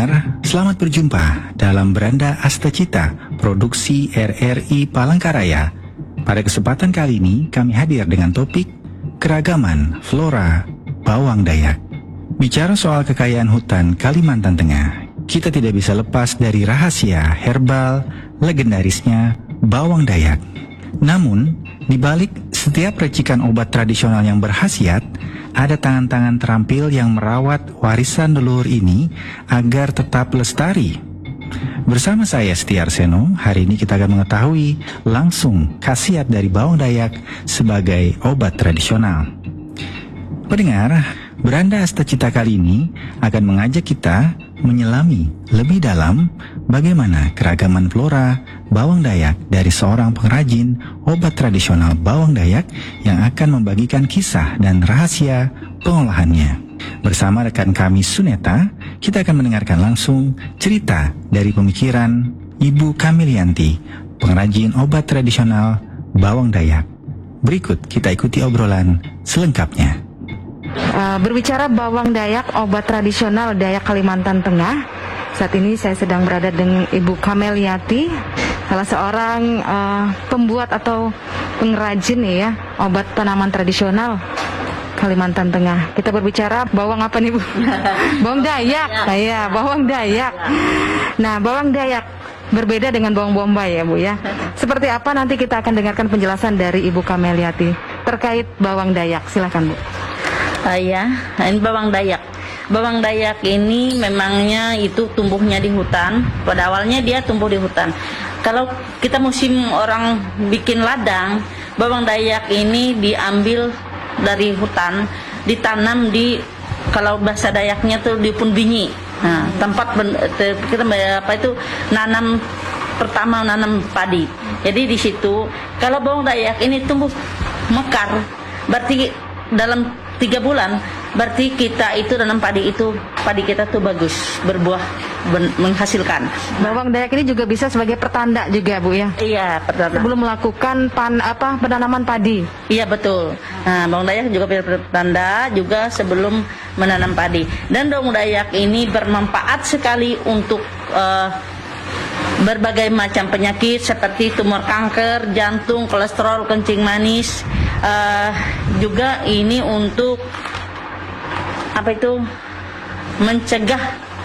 pendengar, selamat berjumpa dalam Beranda Astacita, produksi RRI Palangkaraya. Pada kesempatan kali ini, kami hadir dengan topik keragaman flora bawang Dayak. Bicara soal kekayaan hutan Kalimantan Tengah, kita tidak bisa lepas dari rahasia herbal legendarisnya bawang Dayak. Namun, di balik setiap racikan obat tradisional yang berkhasiat, ada tangan-tangan terampil yang merawat warisan leluhur ini agar tetap lestari. Bersama saya Setia Arseno, hari ini kita akan mengetahui langsung khasiat dari bawang Dayak sebagai obat tradisional. Pendengar, Beranda Astacita kali ini akan mengajak kita menyelami lebih dalam bagaimana keragaman flora bawang Dayak dari seorang pengrajin obat tradisional bawang Dayak yang akan membagikan kisah dan rahasia pengolahannya. Bersama rekan kami Suneta, kita akan mendengarkan langsung cerita dari pemikiran Ibu Kamelianti, pengrajin obat tradisional bawang Dayak. Berikut kita ikuti obrolan selengkapnya. Berbicara bawang Dayak, obat tradisional Dayak Kalimantan Tengah. Saat ini saya sedang berada dengan Ibu Kamelianti, salah seorang pembuat atau pengrajin nih ya, obat tanaman tradisional Kalimantan Tengah. Kita berbicara bawang apa nih Bu? Bawang Dayak. Ya, bawang Dayak. Nah, bawang Dayak berbeda dengan bawang bombay ya Bu ya. Seperti apa nanti kita akan dengarkan penjelasan dari Ibu Kamelianti terkait bawang Dayak. Silakan Bu. Ya, ini bawang Dayak. Bawang Dayak ini memangnya itu tumbuhnya di hutan. Pada awalnya dia tumbuh di hutan. Kalau kita musim orang bikin ladang, bawang Dayak ini diambil dari hutan, ditanam di, kalau bahasa Dayaknya tuh di Pun Binyi. Nah, tempat kita nanam pertama nanam padi. Jadi di situ kalau bawang Dayak ini tumbuh mekar, berarti dalam 3 bulan, berarti kita itu tanam padi kita tuh bagus, berbuah, menghasilkan. Bawang Dayak ini juga bisa sebagai pertanda juga Bu ya. Iya, pertanda. Sebelum melakukan penanaman padi. Iya betul. Nah, bawang Dayak juga pertanda juga sebelum menanam padi. Dan bawang Dayak ini bermanfaat sekali untuk berbagai macam penyakit seperti tumor kanker, jantung, kolesterol, kencing manis. Juga ini untuk mencegah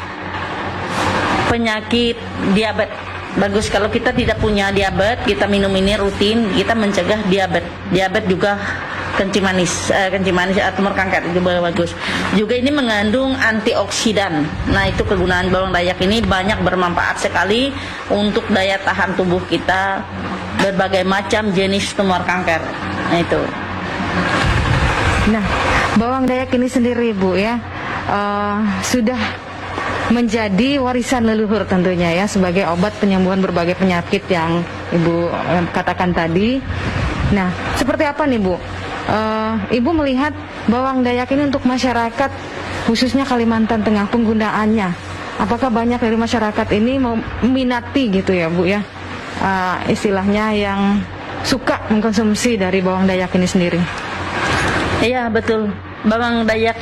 penyakit diabetes. Bagus kalau kita tidak punya diabetes, kita minum ini rutin, kita mencegah diabetes. Diabetes juga kencing manis tumor kanker juga bagus. Juga ini mengandung antioksidan. Nah, itu kegunaan bawang Dayak ini banyak bermanfaat sekali untuk daya tahan tubuh kita berbagai macam jenis tumor kanker. Nah, itu. Nah, bawang Dayak ini sendiri Bu ya, sudah menjadi warisan leluhur tentunya ya, sebagai obat penyembuhan berbagai penyakit yang Ibu katakan tadi. Nah, seperti apa nih Bu? Ibu melihat bawang Dayak ini untuk masyarakat khususnya Kalimantan Tengah penggunaannya. Apakah banyak dari masyarakat ini meminati gitu ya Bu ya, istilahnya yang suka mengkonsumsi dari bawang Dayak ini sendiri? Iya betul. Bawang Dayak